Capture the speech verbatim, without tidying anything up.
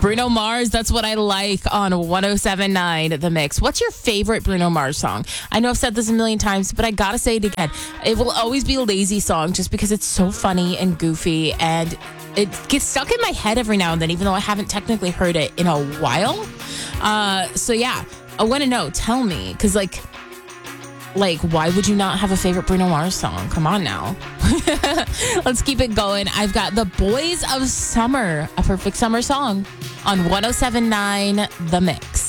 Bruno Mars, that's what I like on one oh seven point nine The Mix. What's your favorite Bruno Mars song? I know I've said this a million times, but I gotta say it again. It will always be a Lazy song just because it's so funny and goofy, and it gets stuck in my head every now and then, even though I haven't technically heard it in a while. Uh, so yeah, I want to know. Tell me, because like, like, why would you not have a favorite Bruno Mars song? Come on now. Let's keep it going. I've got The Boys of Summer, a perfect summer song on one oh seven point nine The Mix.